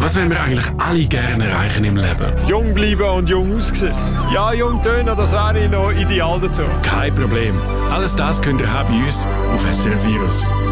Was wollen wir eigentlich alle gerne erreichen im Leben? Jung bleiben und jung aussehen. Ja, jung tönen, das wäre noch ideal dazu. Kein Problem. Alles das könnt ihr haben bei uns auf SRF Virus.